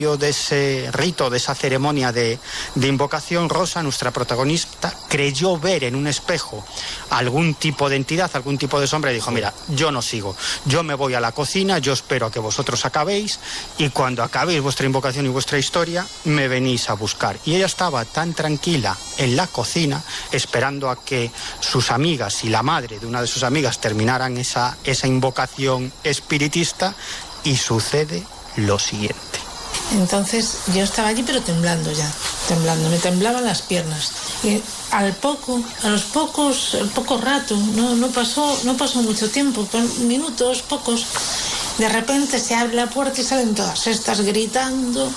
de ese rito, de esa ceremonia de invocación, Rosa, nuestra protagonista, creyó ver en un espejo algún tipo de entidad, algún tipo de sombra y dijo, mira, yo no sigo, yo me voy a la cocina, yo espero a que vosotros acabéis y cuando acabéis vuestra invocación y vuestra historia, me venís a buscar. Y ella estaba tan tranquila en la cocina, esperando a que sus amigas y la madre de una de sus amigas terminaran esa invocación espiritista y sucede lo siguiente. Entonces yo estaba allí pero temblando, me temblaban las piernas. Y al poco rato, no pasó mucho tiempo, minutos, pocos, de repente se abre la puerta y salen todas estas gritando,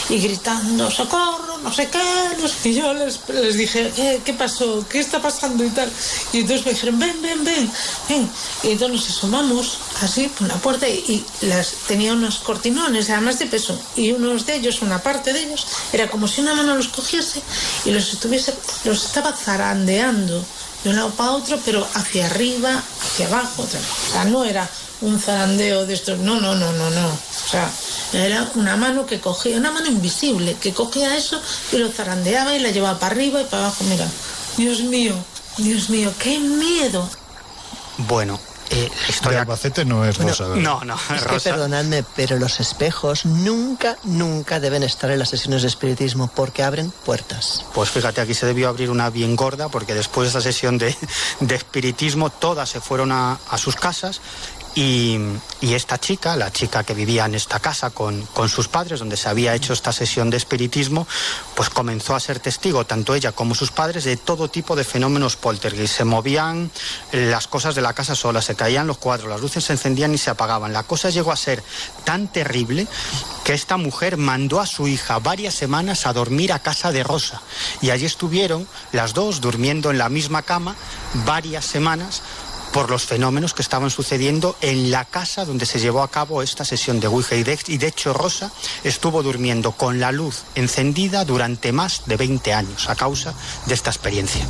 socorro, no sé qué, y yo les dije, ¿qué pasó? ¿Qué está pasando? Y tal. Y entonces me dijeron, ven. Y entonces nos asomamos así por la puerta y tenía unos cortinones, además de peso, y unos de ellos, una parte de ellos, era como si una mano los cogiese y los estaba zarandeando de un lado para otro, pero hacia arriba, hacia abajo, o sea, no era un zarandeo de estos, no, o sea, era una mano que cogía, una mano invisible, que cogía eso y lo zarandeaba y la llevaba para arriba y para abajo. Mira, Dios mío, qué miedo. Bueno, la historia... De Albacete no es Rosa, ¿verdad? No, es Rosa. que perdonadme, pero los espejos nunca deben estar en las sesiones de espiritismo porque abren puertas. Pues fíjate, aquí se debió abrir una bien gorda porque después de esta sesión de espiritismo todas se fueron a sus casas. Y esta chica, la chica que vivía en esta casa con sus padres, donde se había hecho esta sesión de espiritismo, pues comenzó a ser testigo, tanto ella como sus padres, de todo tipo de fenómenos poltergeist. Se movían las cosas de la casa solas, se caían los cuadros, las luces se encendían y se apagaban. La cosa llegó a ser tan terrible que esta mujer mandó a su hija varias semanas a dormir a casa de Rosa. Y allí estuvieron las dos durmiendo en la misma cama varias semanas, por los fenómenos que estaban sucediendo en la casa donde se llevó a cabo esta sesión de Ouija. Y de hecho Rosa estuvo durmiendo con la luz encendida durante más de 20 años a causa de esta experiencia.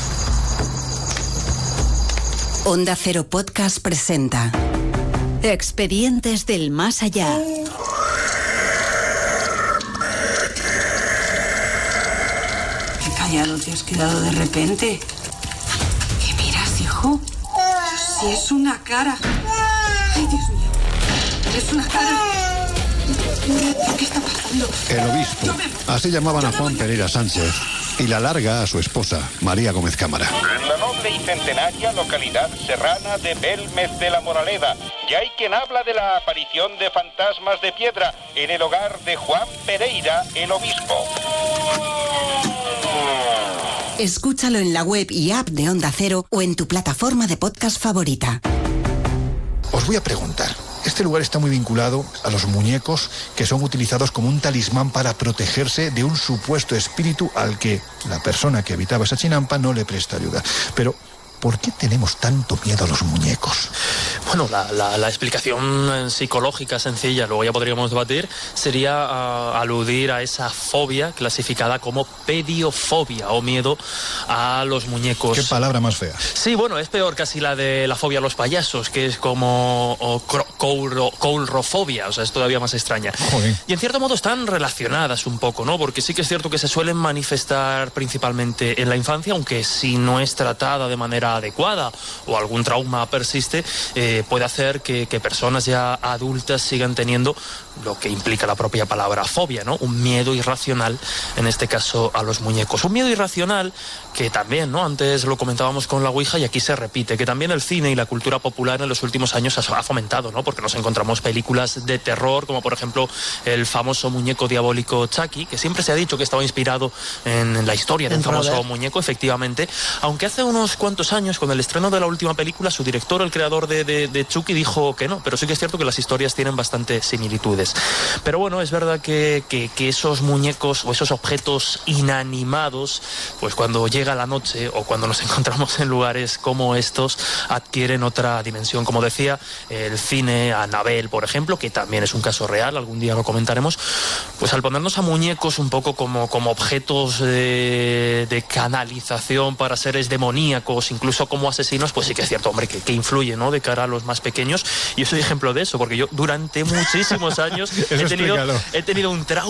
Onda Cero Podcast presenta Expedientes del Más Allá. Qué callado te has quedado de repente. ¿Qué miras, hijo? Si es una cara. Ay, Dios mío. Es una cara. ¿Qué está pasando? El obispo. Así llamaban a Juan Pereira Sánchez. Y la larga a su esposa, María Gómez Cámara. En la noble y centenaria localidad serrana de Belmez de la Moraleda, ya hay quien habla de la aparición de fantasmas de piedra en el hogar de Juan Pereira, el obispo. Escúchalo en la web y app de Onda Cero o en tu plataforma de podcast favorita. Os voy a preguntar. Este lugar está muy vinculado a los muñecos que son utilizados como un talismán para protegerse de un supuesto espíritu al que la persona que habitaba esa chinampa no le presta ayuda. Pero ¿por qué tenemos tanto miedo a los muñecos? Bueno, la explicación psicológica sencilla, luego ya podríamos debatir, sería aludir a esa fobia clasificada como pediofobia o miedo a los muñecos. ¿Qué palabra más fea? Sí, bueno, es peor casi la de la fobia a los payasos, que es como coulrofobia, o sea, es todavía más extraña. Joder. Y en cierto modo están relacionadas un poco, ¿no? Porque sí que es cierto que se suelen manifestar principalmente en la infancia, aunque si no es tratada de manera adecuada o algún trauma persiste, puede hacer que personas ya adultas sigan teniendo lo que implica la propia palabra fobia, ¿no? Un miedo irracional, en este caso a los muñecos. Un miedo irracional que también, ¿no? Antes lo comentábamos con la Ouija y aquí se repite, que también el cine y la cultura popular en los últimos años ha fomentado, ¿no? Porque nos encontramos películas de terror, como por ejemplo el famoso muñeco diabólico Chucky, que siempre se ha dicho que estaba inspirado en la historia del famoso muñeco, efectivamente, aunque hace unos cuantos años, con el estreno de la última película, su director, el creador de Chucky, dijo que no, pero sí que es cierto que las historias tienen bastante similitudes. Pero bueno, es verdad que esos muñecos o esos objetos inanimados, pues cuando llega la noche o cuando nos encontramos en lugares como estos, adquieren otra dimensión. Como decía, el cine Annabelle, por ejemplo, que también es un caso real, algún día lo comentaremos, Pues al ponernos a muñecos un poco como objetos de canalización para seres demoníacos, incluso como asesinos, pues sí que es cierto, hombre, que influye, ¿no?, de cara a los más pequeños. Y yo soy ejemplo de eso, porque yo durante muchísimos años he tenido un trauma